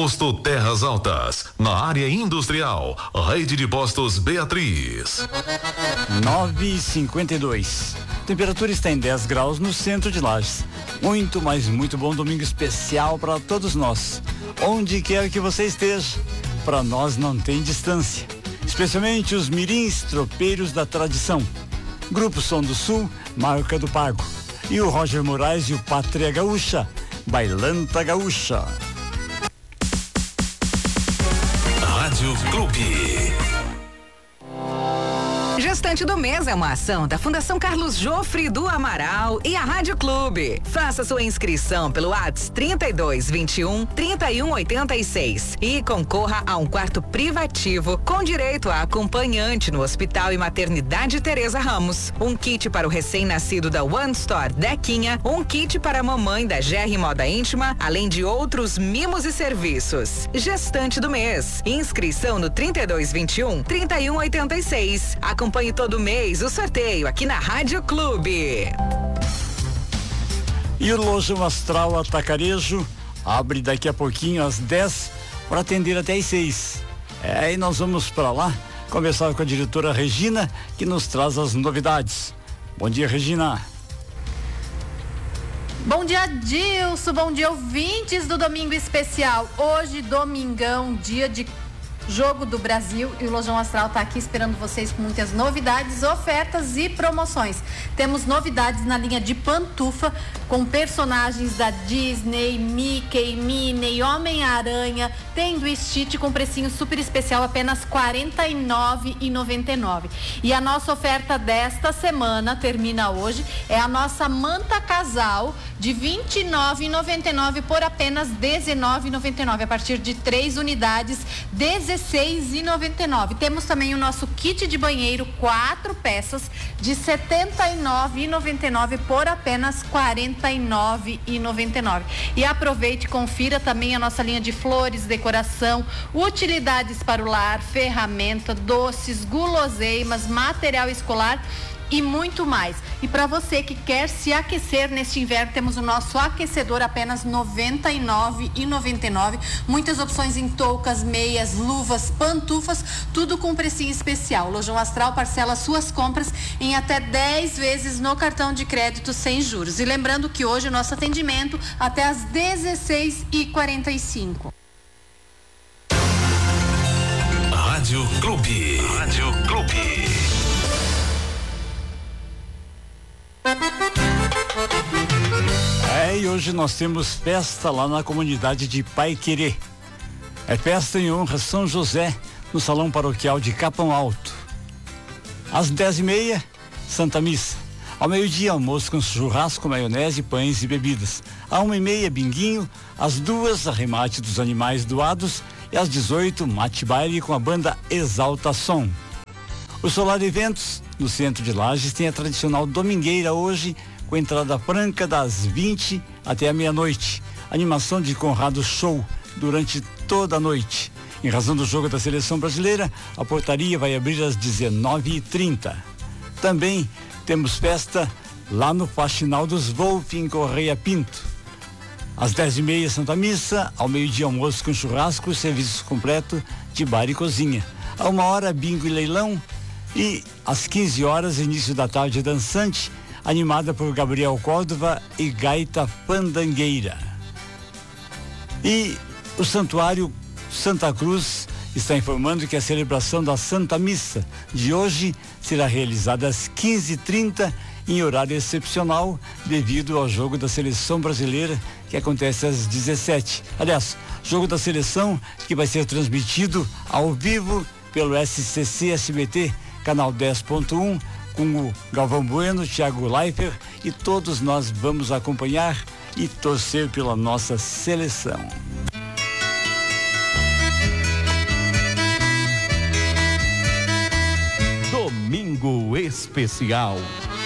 Posto Terras Altas, na área industrial, Rede de Postos Beatriz. 9h52. Temperatura está em 10 graus no centro de Lages. Muito, mas muito bom domingo especial para todos nós. Onde quer que você esteja, para nós não tem distância. Especialmente os mirins tropeiros da tradição. Grupo Som do Sul, Marca do Pago. E o Roger Moraes e o Pátria Gaúcha, Bailanta Gaúcha. Rádio Clube. Gestante do Mês é uma ação da Fundação Carlos Jofre do Amaral e a Rádio Clube. Faça sua inscrição pelo WhatsApp 3221-3186 e concorra a um quarto privativo com direito a acompanhante no Hospital e Maternidade Teresa Ramos. Um kit para o recém-nascido da One Store Dequinha, um kit para a mamãe da GR Moda Íntima, além de outros mimos e serviços. Gestante do Mês. Inscrição no 3221-3186. Acompanhe todo mês o sorteio aqui na Rádio Clube. E o Lojão Astral Atacarejo abre daqui a pouquinho às 10 para atender até às 6. E nós vamos para lá conversar com a diretora Regina, que nos traz as novidades. Bom dia, Regina. Bom dia, Dilson. Bom dia, ouvintes do Domingo Especial. Hoje, domingão, dia de Jogo do Brasil, e o Lojão Astral está aqui esperando vocês com muitas novidades, ofertas e promoções. Temos novidades na linha de pantufa com personagens da Disney, Mickey, Minnie, Homem-Aranha, tem do Stitch com precinho super especial, apenas R$ 49,99. E a nossa oferta desta semana, termina hoje, é a nossa manta casal de R$ 29,99 por apenas R$ 19,99. A partir de 3 unidades, R$ 16,99. Temos também o nosso kit de banheiro, 4 peças, de R$ 79,99 por apenas R$ 49,99. E aproveite e confira também a nossa linha de flores, decoração, utilidades para o lar, ferramenta, doces, guloseimas, material escolar e muito mais. E para você que quer se aquecer neste inverno, temos o nosso aquecedor apenas R$ 99,99. Muitas opções em toucas, meias, luvas, pantufas, tudo com precinho especial. O Lojão Astral parcela suas compras em até 10 vezes no cartão de crédito sem juros. E lembrando que hoje o nosso atendimento até às 16h45. Rádio Clube. Rádio Clube. E hoje nós temos festa lá na comunidade de Paiquerê. É festa em honra a São José, no Salão Paroquial de Capão Alto. Às 10h30, Santa Missa. Ao meio-dia, almoço com churrasco, maionese, pães e bebidas. À 1h30, binguinho. Às 2h, arremate dos animais doados. E às 18h, mate baile com a banda Exalta Som. O Solar Eventos, no centro de Lages, tem a tradicional domingueira hoje, com entrada franca das 20 até a meia-noite. Animação de Conrado Show durante toda a noite. Em razão do jogo da seleção brasileira, a portaria vai abrir às 19h30. Também temos festa lá no Faxinal dos Wolf, em Correia Pinto. Às 10h30, Santa Missa. Ao meio-dia, almoço com churrasco, serviço completo de bar e cozinha. À 1h, bingo e leilão. E às 15h, início da tarde dançante, animada por Gabriel Córdova e Gaita Fandangueira. E o Santuário Santa Cruz está informando que a celebração da Santa Missa de hoje será realizada às 15h30 em horário excepcional devido ao jogo da seleção brasileira que acontece às 17h. Aliás, jogo da seleção que vai ser transmitido ao vivo pelo SCC SBT, canal 10.1, com o Galvão Bueno, Thiago Leifert, e todos nós vamos acompanhar e torcer pela nossa seleção. Domingo Especial.